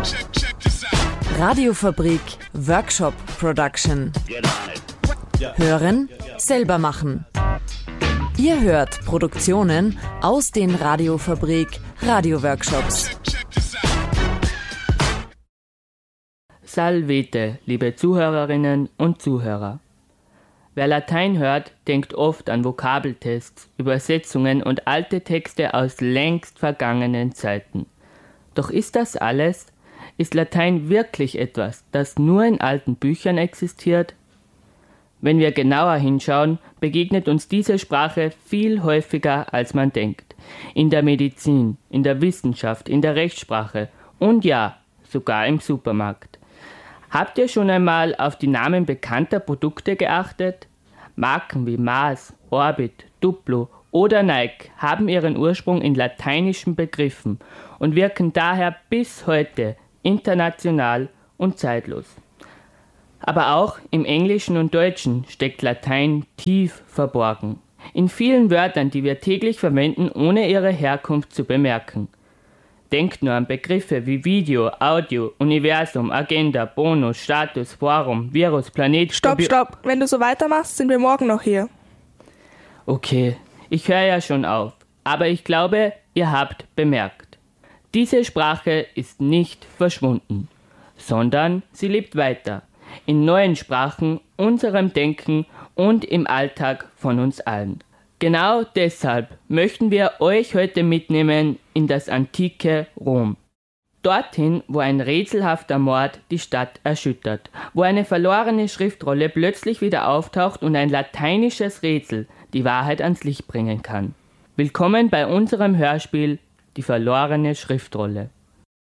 Radiofabrik Workshop Production. Hören, selber machen. Ihr hört Produktionen aus den Radiofabrik Radio-Workshops. Salvete, liebe Zuhörerinnen und Zuhörer. Wer Latein hört, denkt oft an Vokabeltests, Übersetzungen und alte Texte aus längst vergangenen Zeiten. Doch ist das alles? Ist Latein wirklich etwas, das nur in alten Büchern existiert? Wenn wir genauer hinschauen, begegnet uns diese Sprache viel häufiger, als man denkt. In der Medizin, in der Wissenschaft, in der Rechtssprache und ja, sogar im Supermarkt. Habt ihr schon einmal auf die Namen bekannter Produkte geachtet? Marken wie Mars, Orbit, Duplo oder Nike haben ihren Ursprung in lateinischen Begriffen und wirken daher bis heute international und zeitlos. Aber auch im Englischen und Deutschen steckt Latein tief verborgen. In vielen Wörtern, die wir täglich verwenden, ohne ihre Herkunft zu bemerken. Denkt nur an Begriffe wie Video, Audio, Universum, Agenda, Bonus, Status, Forum, Virus, Planet... Stopp! Wenn du so weitermachst, sind wir morgen noch hier. Okay, ich höre ja schon auf. Aber ich glaube, ihr habt bemerkt. Diese Sprache ist nicht verschwunden, sondern sie lebt weiter. In neuen Sprachen, unserem Denken und im Alltag von uns allen. Genau deshalb möchten wir euch heute mitnehmen in das antike Rom. Dorthin, wo ein rätselhafter Mord die Stadt erschüttert, wo eine verlorene Schriftrolle plötzlich wieder auftaucht und ein lateinisches Rätsel die Wahrheit ans Licht bringen kann. Willkommen bei unserem Hörspiel Die verlorene Schriftrolle.